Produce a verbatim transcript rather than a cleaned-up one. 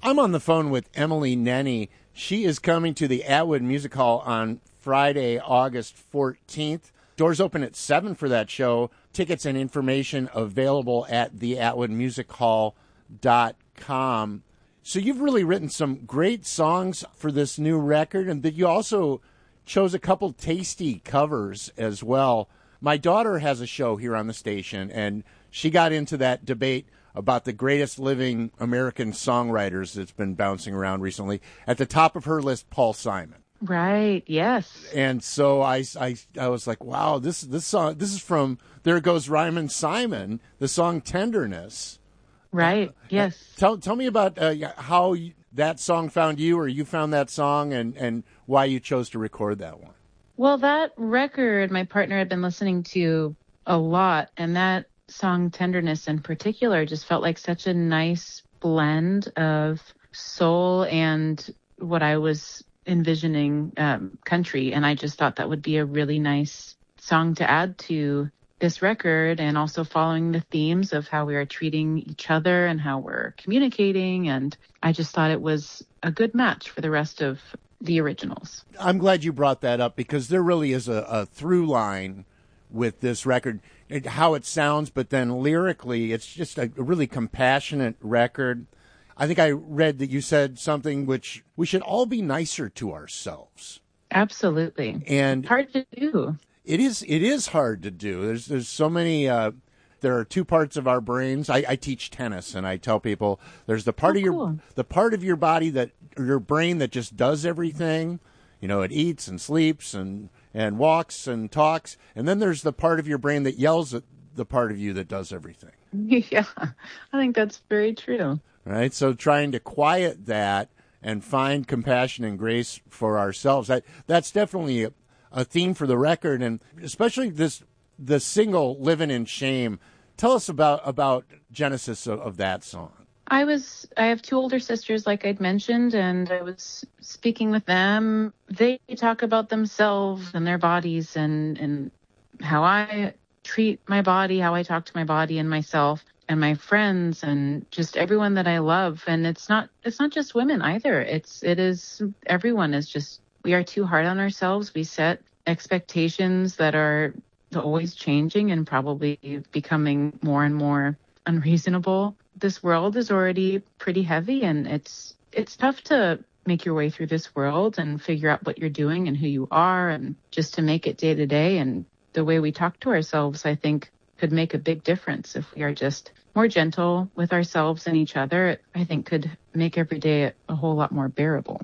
I'm on the phone with Emily Nenny. She is coming to the Atwood Music Hall on Friday, August fourteenth. Doors open at seven for that show. Tickets and information available at the atwood music hall dot com. So you've really written some great songs for this new record, and that you also chose a couple tasty covers as well. My daughter has a show here on the station, and she got into that debate about the greatest living American songwriters that's been bouncing around recently. At the top of her list, Paul Simon. Right, yes. And so I, I, I was like, wow, this this song, this is from There Goes Ryman Simon, the song Tenderness. Right, uh, yes. Tell tell me about uh, how you, that song found you, or you found that song, and, and why you chose to record that one. Well, that record my partner had been listening to a lot, and that song Tenderness in particular just felt like such a nice blend of soul and what I was envisioning um, country, and I just thought that would be a really nice song to add to this record, and also following the themes of how we are treating each other and how we're communicating, and I just thought it was a good match for the rest of the originals. I'm glad you brought that up, because there really is a, a through line with this record, how it sounds, but then lyrically, it's just a really compassionate record. I think I read that you said something which we should all be nicer to ourselves. Absolutely. And it's hard to do. It is. It is hard to do. There's there's so many. Uh, there are two parts of our brains. I, I teach tennis, and I tell people there's the part oh, of your cool. the part of your body that your brain that just does everything. You know, it eats and sleeps and and walks and talks, and then there's the part of your brain that yells at the part of you that does everything. Yeah, I think that's very true. Right. So trying to quiet that and find compassion and grace for ourselves. That that's definitely a, a theme for the record, and especially this the single "Living in Shame." Tell us about about genesis of, of that song. I was I have two older sisters, like I'd mentioned, and I was speaking with them. They talk about themselves and their bodies, and and how I treat my body, how I talk to my body and myself and my friends and just everyone that I love. And it's not it's not just women either. It's it is everyone is just we are too hard on ourselves. We set expectations that are always changing and probably becoming more and more unreasonable. This world is already pretty heavy, and it's it's tough to make your way through this world and figure out what you're doing and who you are, and just to make it day to day. And the way we talk to ourselves, I think, could make a big difference. If we are just more gentle with ourselves and each other, I think could make every day a whole lot more bearable.